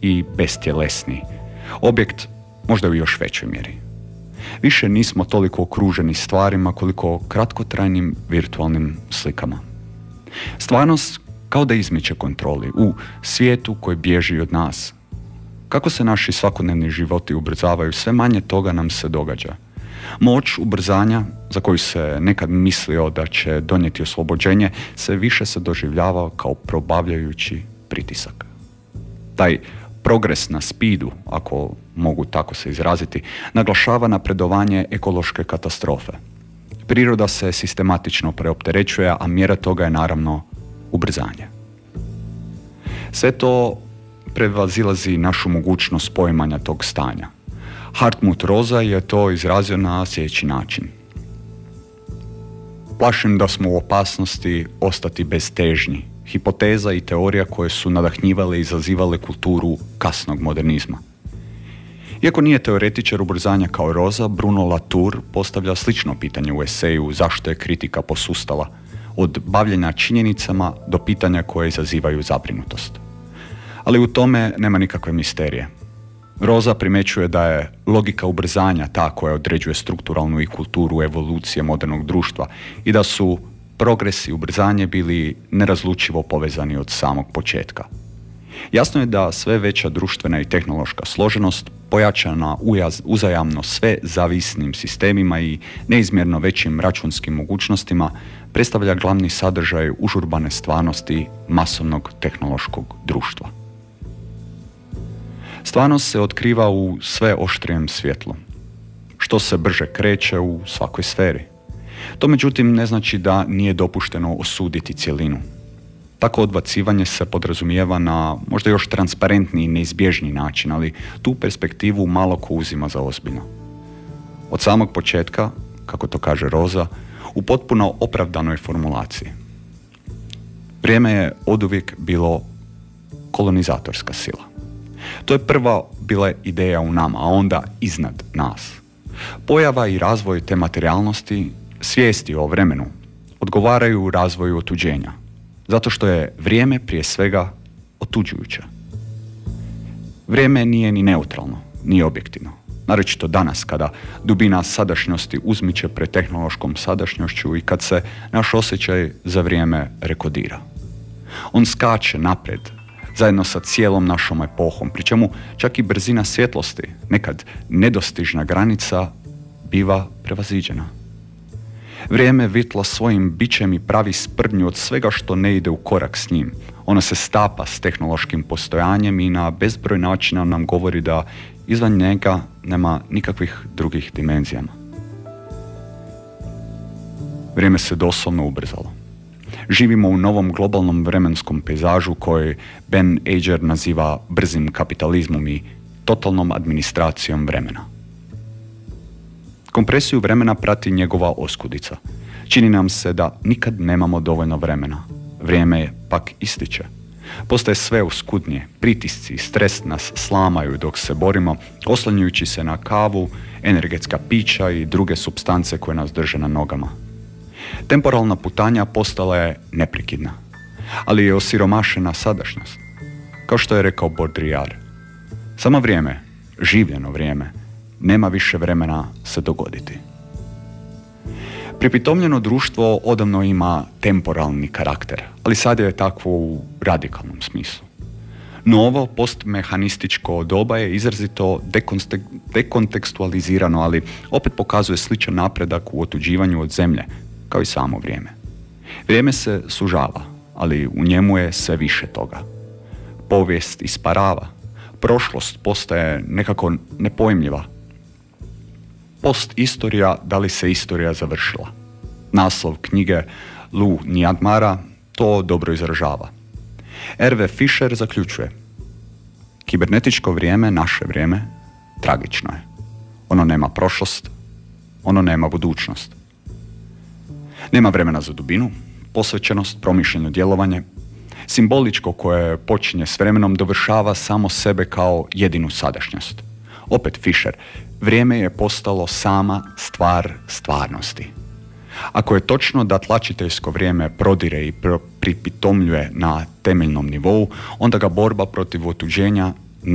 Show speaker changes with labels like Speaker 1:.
Speaker 1: i bestjelesniji. Objekt možda u još većoj mjeri. Više nismo toliko okruženi stvarima koliko kratkotrajnim virtualnim slikama. Stvarnost kao da izmiče kontroli u svijetu koji bježi od nas. Kako se naši svakodnevni životi ubrzavaju, sve manje toga nam se događa. Moć ubrzanja, za koju se nekad mislio da će donijeti oslobođenje, sve više se doživljava kao probavljajući pritisak. Taj progres na speedu, ako mogu tako se izraziti, naglašava napredovanje ekološke katastrofe. Priroda se sistematično preopterećuje, a mjera toga je naravno ubrzanje. Sve to prevazilazi našu mogućnost poimanja tog stanja. Hartmut Rosa je to izrazio na sljedeći način. Plašim da smo u opasnosti ostati bez težnji, hipoteza i teorija koje su nadahnjivale i izazivale kulturu kasnog modernizma. Iako nije teoretičar ubrzanja kao Rosa, Bruno Latour postavlja slično pitanje u eseju zašto je kritika posustala, od bavljenja činjenicama do pitanja koje izazivaju zabrinutost. Ali u tome nema nikakve misterije. Rosa primjećuje da je logika ubrzanja ta koja određuje strukturalnu i kulturu evolucije modernog društva i da su progres i ubrzanje bili nerazlučivo povezani od samog početka. Jasno je da sve veća društvena i tehnološka složenost, pojačana uzajamno sve zavisnim sistemima i neizmjerno većim računskim mogućnostima, predstavlja glavni sadržaj užurbane stvarnosti masovnog tehnološkog društva. Stvarnost se otkriva u sve oštrijem svjetlu, što se brže kreće u svakoj sferi. To međutim ne znači da nije dopušteno osuditi cjelinu. Tako odbacivanje se podrazumijeva na možda još transparentniji i neizbježniji način, ali tu perspektivu malo ko uzima za ozbiljno. Od samog početka, kako to kaže Rosa, u potpuno opravdanoj formulaciji. Vrijeme je oduvijek bilo kolonizatorska sila. To je prva bila ideja u nama, a onda iznad nas. Pojava i razvoj te materijalnosti, svijesti o vremenu, odgovaraju razvoju otuđenja, zato što je vrijeme prije svega otuđujuće. Vrijeme nije ni neutralno, ni objektivno. Naročito danas, kada dubina sadašnjosti uzmiče pred tehnološkom sadašnjošću i kad se naš osjećaj za vrijeme rekodira. On skače napred, zajedno sa cijelom našom epohom, pri čemu čak i brzina svjetlosti, nekad nedostižna granica, biva prevaziđena. Vrijeme vitla svojim bićem i pravi sprdnju od svega što ne ide u korak s njim. Ono se stapa s tehnološkim postojanjem i na bezbroj načina nam govori da izvan njega nema nikakvih drugih dimenzijama. Vrijeme se doslovno ubrzalo. Živimo u novom globalnom vremenskom pejzažu koji Ben Ager naziva brzim kapitalizmom i totalnom administracijom vremena. Kompresiju vremena prati njegova oskudica. Čini nam se da nikad nemamo dovoljno vremena. Vrijeme pak ističe. Postaje sve oskudnije. Pritisci i stres nas slamaju dok se borimo, oslanjujući se na kavu, energetska pića i druge supstance koje nas drže na nogama. Temporalna putanja postala je neprekidna, ali je osiromašena sadašnjost. Kao što je rekao Baudrillard, samo vrijeme, življeno vrijeme, nema više vremena se dogoditi. Pripitomljeno društvo odavno ima temporalni karakter, ali sad je takvo u radikalnom smislu. Novo postmehanističko doba je izrazito dekontekstualizirano, ali opet pokazuje sličan napredak u otuđivanju od zemlje, kao i samo vrijeme. Vrijeme se sužava, ali u njemu je sve više toga. Povijest isparava, prošlost postaje nekako nepojmljiva. Post-istorija, da li se istorija završila? Naslov knjige Lou Niadmara to dobro izražava. R.V. Fisher zaključuje: kibernetičko vrijeme, naše vrijeme, tragično je. Ono nema prošlost, ono nema budućnost. Nema vremena za dubinu, posvećenost, promišljeno djelovanje. Simboličko koje počinje s vremenom dovršava samo sebe kao jedinu sadašnjost. Opet Fisher, vrijeme je postalo sama stvar stvarnosti. Ako je točno da tlačiteljsko vrijeme prodire i pripitomljuje na temeljnom nivou, onda ga borba protiv otuđenja